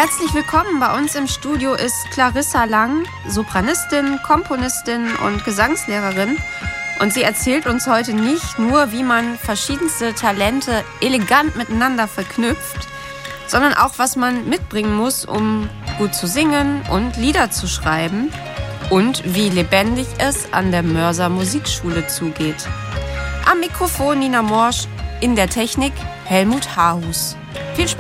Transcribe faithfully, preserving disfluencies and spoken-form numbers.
Herzlich willkommen. Bei uns im Studio ist Clarissa Lang, Sopranistin, Komponistin und Gesangslehrerin. Und sie erzählt uns heute nicht nur, wie man verschiedenste Talente elegant miteinander verknüpft, sondern auch, was man mitbringen muss, um gut zu singen und Lieder zu schreiben. Und wie lebendig es an der Mörser Musikschule zugeht. Am Mikrofon Nina Morsch, in der Technik Helmut Haarhus. Viel Spaß!